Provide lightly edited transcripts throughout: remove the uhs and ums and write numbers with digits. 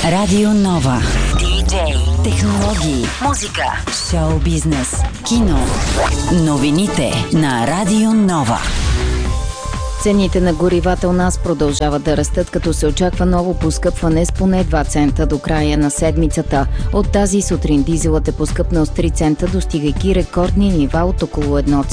Радио Нова. Диджей, технологии, музика, шоу бизнес, кино. Новините на Радио Нова. Цените на горивата у нас продължават да растат, като се очаква ново поскъпване с поне 2 цента до края на седмицата. От тази сутрин дизелът е поскъпнал с 3 цента, достигайки рекордни нива от около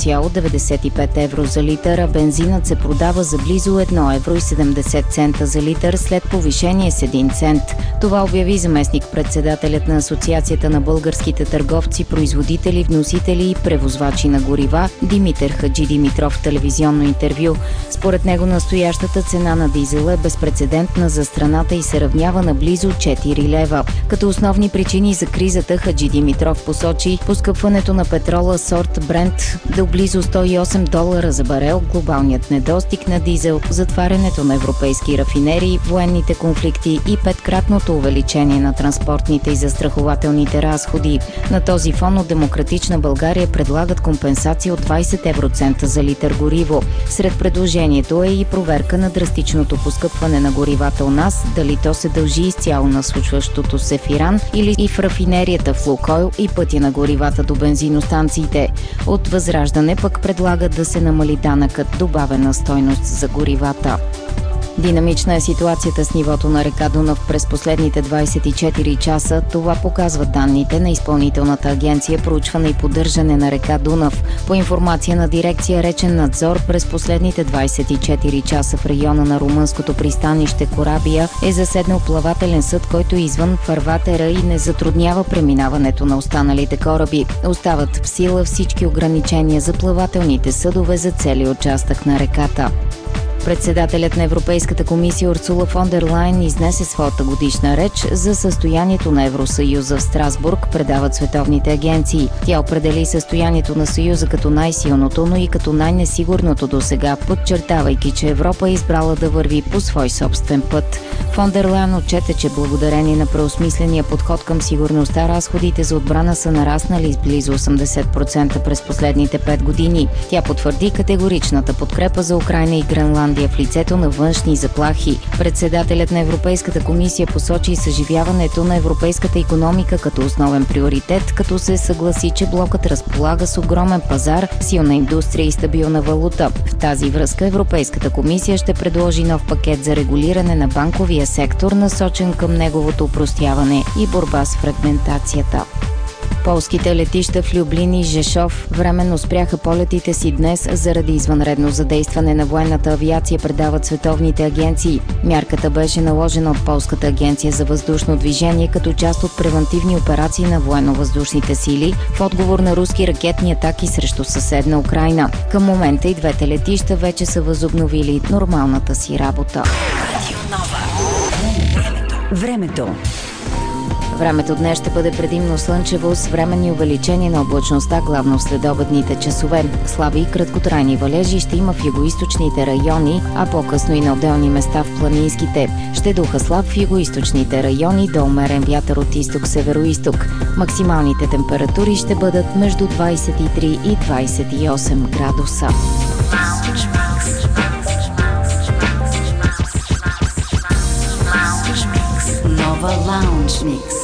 1,95 евро за литър, а бензинът се продава за близо 1 евро и 70 цента за литър след повишение с 1 цент. Това обяви заместник-председателят на Асоциацията на българските търговци, производители, вносители и превозвачи на горива Димитър Хаджидимитров в телевизионно интервю. Според него настоящата цена на дизела е безпрецедентна за страната и се равнява на близо 4 лева. Като основни причини за кризата Хаджидимитров посочи поскъпването на петрола сорт Брент до близо $108 за барел, глобалният недостиг на дизел, затварянето на европейски рафинерии, военните конфликти и 5-кратното увеличение на транспортните и застрахователните разходи. На този фон от Демократична България предлагат компенсация от 20 евроцента за литър гориво. Сред предложението е и проверка на драстичното поскъпване на горивата у нас, дали то се дължи изцяло на случващото се в Иран или и в рафинерията в Лукойл и пътя на горивата до бензиностанциите. От Възраждане пък предлагат да се намали данъкът добавена стойност за горивата. Динамична е ситуацията с нивото на река Дунав през последните 24 часа. Това показват данните на Изпълнителната агенция проучване и поддържане на река Дунав. По информация на дирекция Речен надзор, през последните 24 часа в района на румънското пристанище Корабия е заседнал плавателен съд, който е извън фарватера и не затруднява преминаването на останалите кораби. Остават в сила всички ограничения за плавателните съдове за целия участък на реката. Председателят на Европейската комисия Урсула фон дер Лайен изнесе своята годишна реч за състоянието на Евросъюза в Страсбург, предават световните агенции. Тя определи състоянието на Съюза като най-силното, но и като най-несигурното досега, подчертавайки, че Европа е избрала да върви по свой собствен път. Фон дер Лайен отчете, че благодарение на преосмисления подход към сигурността, разходите за отбрана са нараснали с близо 80% през последните 5 години. Тя потвърди категоричната подкрепа за Украйна и Гренландия в лицето на външни заплахи. Председателят на Европейската комисия посочи съживяването на европейската икономика като основен приоритет, като се съгласи, че блокът разполага с огромен пазар, силна индустрия и стабилна валута. В тази връзка Европейската комисия ще предложи нов пакет за регулиране на банковия сектор, насочен към неговото опростяване и борба с фрагментацията. Полските летища в Люблин и Жешов временно спряха полетите си днес заради извънредно задействане на военната авиация, предават световните агенции. Мярката беше наложена от Полската агенция за въздушно движение като част от превантивни операции на военно-въздушните сили в отговор на руски ракетни атаки срещу съседна Украйна. Към момента и двете летища вече са възобновили нормалната си работа. Времето днес ще бъде предимно слънчево с временни увеличения на облачността, главно в следобедните часове. Слаби и краткотрайни валежи ще има в югоизточните райони, а по-късно и на отделни места в планинските. Ще духа слаб в югоизточните райони до умерен вятър от изток-североизток. Максималните температури ще бъдат между 23 и 28 градуса. Нова Лаунж Микс.